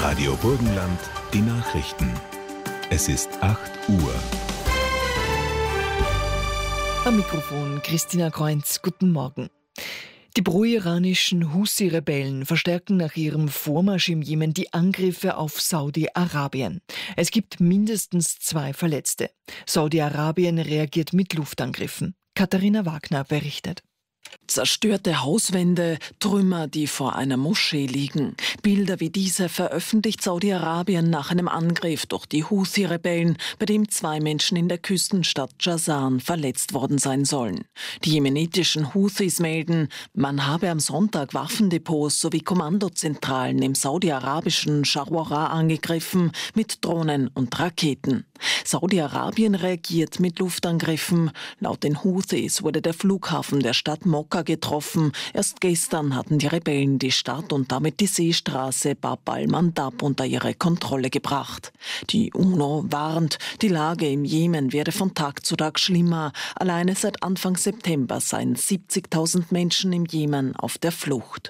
Radio Burgenland, die Nachrichten. Es ist 8 Uhr. Am Mikrofon Christina Kreunz, guten Morgen. Die pro-iranischen Houthi-Rebellen verstärken nach ihrem Vormarsch im Jemen die Angriffe auf Saudi-Arabien. Es gibt mindestens 2 Verletzte. Saudi-Arabien reagiert mit Luftangriffen. Katharina Wagner berichtet. Zerstörte Hauswände, Trümmer, die vor einer Moschee liegen. Bilder wie diese veröffentlicht Saudi-Arabien nach einem Angriff durch die Houthi-Rebellen, bei dem 2 Menschen in der Küstenstadt Jazan verletzt worden sein sollen. Die jemenitischen Houthis melden, man habe am Sonntag Waffendepots sowie Kommandozentralen im saudi-arabischen Scharwara angegriffen mit Drohnen und Raketen. Saudi-Arabien reagiert mit Luftangriffen. Laut den Houthis wurde der Flughafen der Stadt Mokka getroffen. Erst gestern hatten die Rebellen die Stadt und damit die Seestraße Bab al-Mandab unter ihre Kontrolle gebracht. Die UNO warnt, die Lage im Jemen werde von Tag zu Tag schlimmer. Alleine seit Anfang September seien 70.000 Menschen im Jemen auf der Flucht.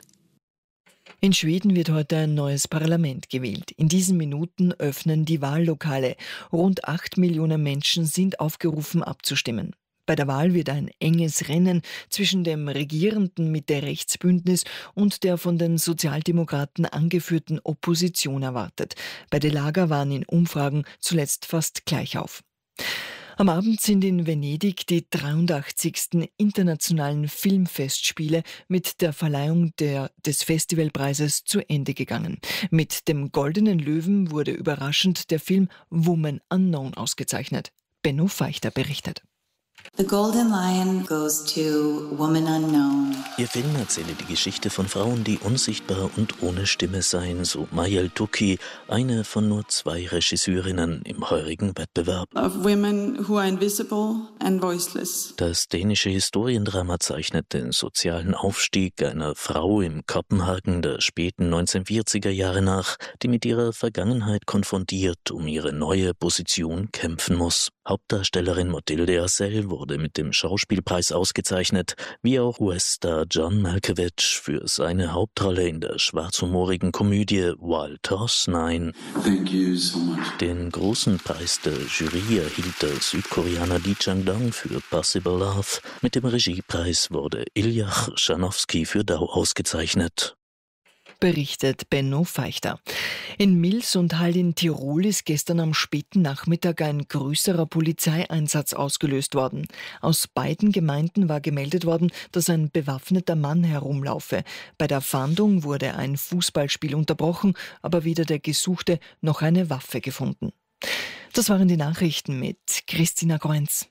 In Schweden wird heute ein neues Parlament gewählt. In diesen Minuten öffnen die Wahllokale. Rund 8 Millionen Menschen sind aufgerufen abzustimmen. Bei der Wahl wird ein enges Rennen zwischen dem regierenden Mitte-Rechts-Bündnis und der von den Sozialdemokraten angeführten Opposition erwartet. Beide Lager waren in Umfragen zuletzt fast gleich auf. Am Abend sind in Venedig die 83. Internationalen Filmfestspiele mit der Verleihung des Festivalpreises zu Ende gegangen. Mit dem Goldenen Löwen wurde überraschend der Film Woman Unknown ausgezeichnet. Benno Feichter berichtet. The Golden Lion goes to Woman Unknown. Ihr Film erzähle die Geschichte von Frauen, die unsichtbar und ohne Stimme seien, so Mayel Touki, eine von nur 2 Regisseurinnen im heurigen Wettbewerb. Of women who are invisible and voiceless. Das dänische Historiendrama zeichnet den sozialen Aufstieg einer Frau im Kopenhagen der späten 1940er Jahre nach, die mit ihrer Vergangenheit konfrontiert um ihre neue Position kämpfen muss. Hauptdarstellerin Mathilde Acel wurde mit dem Schauspielpreis ausgezeichnet, wie auch US-Star John Malkovich für seine Hauptrolle in der schwarzhumorigen Komödie Wild Horse 9. Thank you so much. Den großen Preis der Jury erhielt der Südkoreaner Lee Chang-dong für Possible Love. Mit dem Regiepreis wurde Iljach Schanowski für Dau ausgezeichnet. Berichtet Benno Feichter. In Mils und Hall in Tirol ist gestern am späten Nachmittag ein größerer Polizeieinsatz ausgelöst worden. Aus beiden Gemeinden war gemeldet worden, dass ein bewaffneter Mann herumlaufe. Bei der Fahndung wurde ein Fußballspiel unterbrochen, aber weder der Gesuchte noch eine Waffe gefunden. Das waren die Nachrichten mit Christina Kreunz.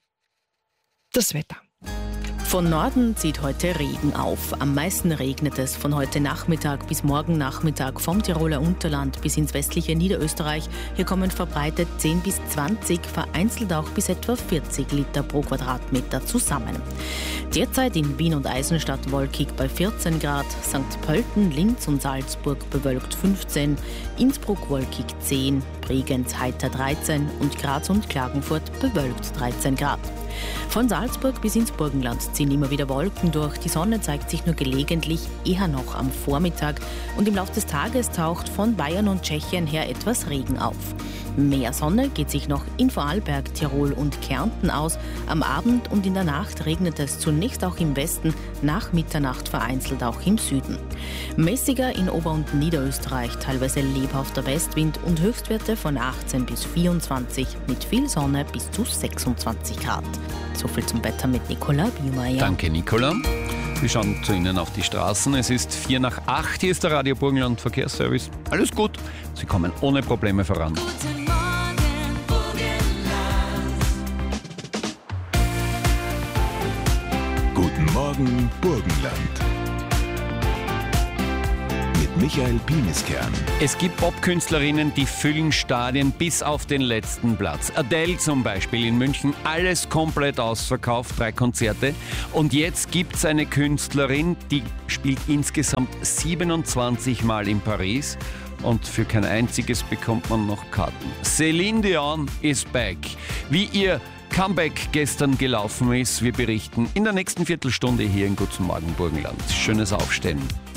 Das Wetter. Von Norden zieht heute Regen auf. Am meisten regnet es von heute Nachmittag bis morgen Nachmittag vom Tiroler Unterland bis ins westliche Niederösterreich. Hier kommen verbreitet 10 bis 20, vereinzelt auch bis etwa 40 Liter pro Quadratmeter zusammen. Derzeit in Wien und Eisenstadt wolkig bei 14 Grad, St. Pölten, Linz und Salzburg bewölkt 15, Innsbruck wolkig 10, Bregenz heiter 13 und Graz und Klagenfurt bewölkt 13 Grad. Von Salzburg bis ins Burgenland ziehen immer wieder Wolken durch. Die Sonne zeigt sich nur gelegentlich, eher noch am Vormittag. Und im Laufe des Tages taucht von Bayern und Tschechien her etwas Regen auf. Mehr Sonne geht sich noch in Vorarlberg, Tirol und Kärnten aus. Am Abend und in der Nacht regnet es zunächst auch im Westen, nach Mitternacht vereinzelt auch im Süden. Mäßiger in Ober- und Niederösterreich, teilweise lebhafter Westwind und Höchstwerte von 18 bis 24, mit viel Sonne bis zu 26 Grad. Soviel zum Wetter mit Nicola Biemeier. Danke, Nicola. Wir schauen zu Ihnen auf die Straßen. Es ist 7:45. Hier ist der Radio Burgenland Verkehrsservice. Alles gut. Sie kommen ohne Probleme voran. Guten Morgen, Burgenland. Guten Morgen, Burgenland. Mit Michael Pieniskern. Es gibt Popkünstlerinnen, die füllen Stadien bis auf den letzten Platz. Adele zum Beispiel in München, alles komplett ausverkauft, 3 Konzerte. Und jetzt gibt es eine Künstlerin, die spielt insgesamt 27 Mal in Paris. Und für kein einziges bekommt man noch Karten. Celine Dion is back. Wie ihr Comeback gestern gelaufen ist, wir berichten in der nächsten Viertelstunde hier in Guten Morgen Burgenland. Schönes Aufstehen.